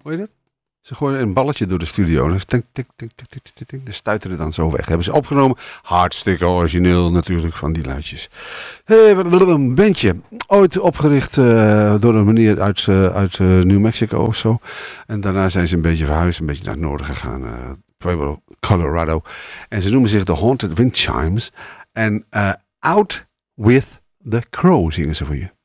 Hoe heet dat? Ze gooien een balletje door de studio. En dan stuiten het dan zo weg. Hebben ze opgenomen. Hartstikke origineel natuurlijk van die luidjes. Een bandje. Ooit opgericht door een meneer uit New Mexico of zo. En daarna zijn ze een beetje verhuisd. Een beetje naar het noorden gegaan. Pueblo, Colorado. En ze noemen zich de Haunted Wind Chimes. En Out with the Crow zingen ze voor je.